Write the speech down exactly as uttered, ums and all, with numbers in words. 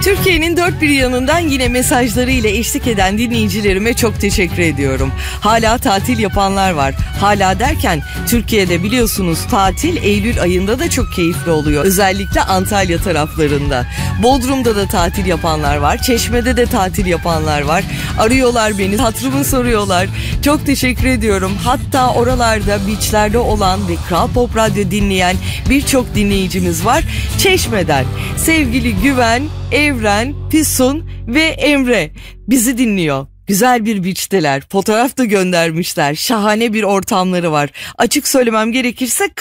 Türkiye'nin dört bir yanından yine mesajlarıyla eşlik eden dinleyicilerime çok teşekkür ediyorum. Hala tatil yapanlar var. Hala derken Türkiye'de biliyorsunuz tatil Eylül ayında da çok keyifli oluyor. Özellikle Antalya taraflarında. Bodrum'da da tatil yapanlar var. Çeşme'de de tatil yapanlar var. Arıyorlar beni, hatırımı soruyorlar. Çok teşekkür ediyorum. Hatta oralarda, beachlerde olan ve Kral Pop Radyo dinleyen birçok dinleyicimiz var. Çeşme'den sevgili Güven, Evren, Füsun ve Emre bizi dinliyor. Güzel bir beach'teler. Fotoğraf da göndermişler. Şahane bir ortamları var. Açık söylemem gerekirse